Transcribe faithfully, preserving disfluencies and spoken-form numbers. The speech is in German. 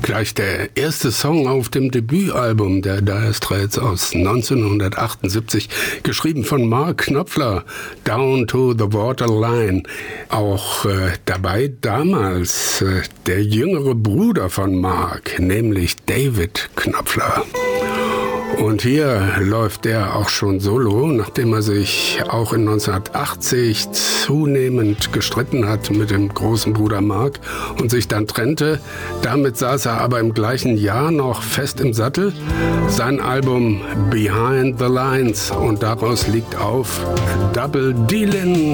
Gleich der erste Song auf dem Debütalbum der Dire Straits aus neunzehnhundertachtundsiebzig, geschrieben von Mark Knopfler, Down to the Waterline. Auch äh, dabei damals äh, der jüngere Bruder von Mark, nämlich David Knopfler. Und hier läuft er auch schon solo, nachdem er sich auch in neunzehnhundertachtzig zunehmend gestritten hat mit dem großen Bruder Mark und sich dann trennte. Damit saß er aber im gleichen Jahr noch fest im Sattel. Sein Album Behind the Lines, und daraus liegt auf Double Dealin'.